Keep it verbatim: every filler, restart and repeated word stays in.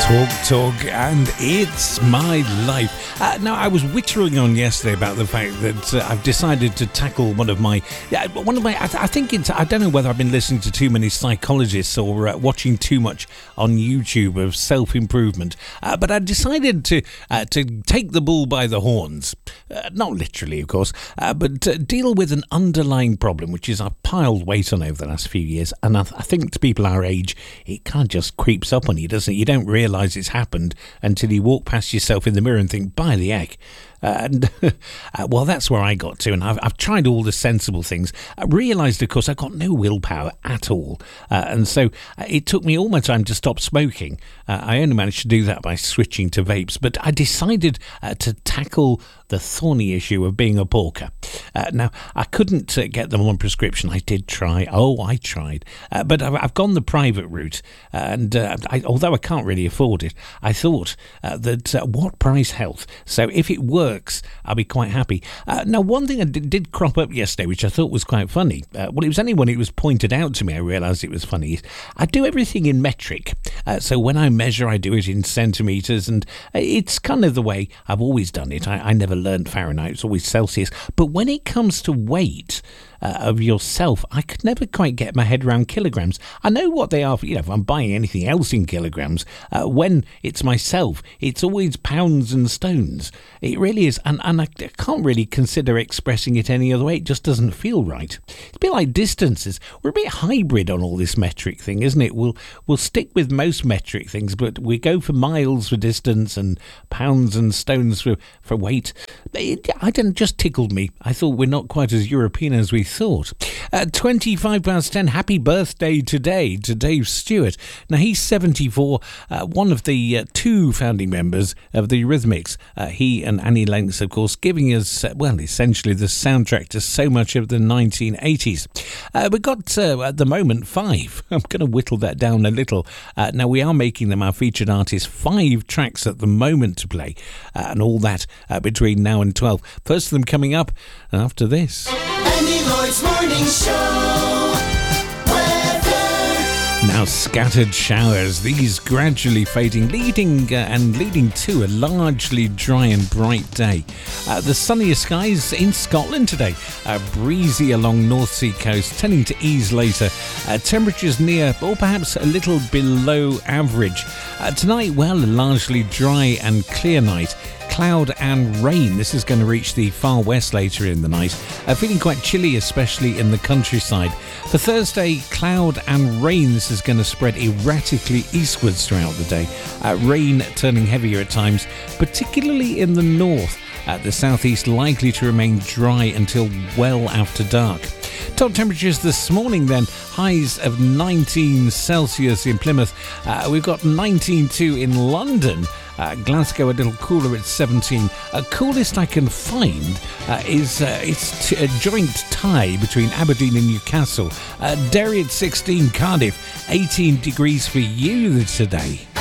Talk, talk, and it's my life. Uh, now, I was wittering on yesterday about the fact that uh, I've decided to tackle one of my, uh, one of my. I, th- I think it's. I don't know whether I've been listening to too many psychologists or uh, watching too much on YouTube of self-improvement. Uh, but I decided to uh, to take the bull by the horns, uh, not literally, of course, uh, but uh, deal with an underlying problem, which is I've piled weight on over the last few years, and I, th- I think to people our age, it kind of just creeps up on you, doesn't it? You don't realise it's happened until you walk past yourself in the mirror and think, by the heck. Uh, and uh, well, that's where I got to, and I've, I've tried all the sensible things. I realised, of course, I've got no willpower at all, uh, and so uh, it took me all my time to stop smoking. Uh, I only managed to do that by switching to vapes, but I decided uh, to tackle the thorny issue of being a porker. Uh, now, I couldn't uh, get them on prescription. I did try. Oh, I tried. Uh, but I've, I've gone the private route. And uh, I, although I can't really afford it, I thought uh, that uh, what price health? So if it works, I'll be quite happy. Uh, now, one thing that did, did crop up yesterday, which I thought was quite funny, uh, well, it was only when it was pointed out to me I realised it was funny, is I do everything in metric. Uh, so when I measure, I do it in centimetres, and it's kind of the way I've always done it. I, I never learned Fahrenheit, it's always Celsius. But when it comes to weight uh, of yourself, I could never quite get my head around kilograms. I know what they are, for, you know, if I'm buying anything else in kilograms, uh, when it's myself, it's always pounds and stones. It really is, and, and I can't really consider expressing it any other way. It just doesn't feel right. It's a bit like distances. We're a bit hybrid on all this metric thing, isn't it? We'll, we'll stick with most metric things, but we go for miles for distance and pounds and stones for, for weight. It, I don't just tickled me. I thought we're not quite as European as we thought. Uh, twenty-five past ten, happy birthday today to Dave Stewart. Now, he's seventy-four, uh, one of the uh, two founding members of the Eurythmics. Uh, he and Annie Lennox, of course, giving us, uh, well, essentially the soundtrack to so much of the nineteen eighties. Uh, we've got, uh, at the moment, five. I'm going to whittle that down a little. Uh, now, we are making them our featured artists, five tracks at the moment to play, uh, and all that uh, between now and twelve. First of them coming up after this. Andy Lloyd's Morning Show. Weather. Now, scattered showers, these gradually fading, leading uh, and leading to a largely dry and bright day. Uh, the sunniest skies in Scotland today, uh, breezy along North Sea coast, tending to ease later. Uh, temperatures near or perhaps a little below average. Uh, tonight, well, a largely dry and clear night. Cloud and rain. This is going to reach the far west later in the night. Uh, feeling quite chilly, especially in the countryside. For Thursday, cloud and rain. This is going to spread erratically eastwards throughout the day. Uh, rain turning heavier at times, particularly in the north. Uh, the southeast likely to remain dry until well after dark. Top temperatures this morning then, highs of nineteen Celsius in Plymouth. Uh, we've got nineteen point two in London. Uh, Glasgow a little cooler at seventeen. Uh, coolest I can find uh, is uh, it's t- a joint tie between Aberdeen and Newcastle. Uh, Derry at sixteen, Cardiff eighteen degrees for you today.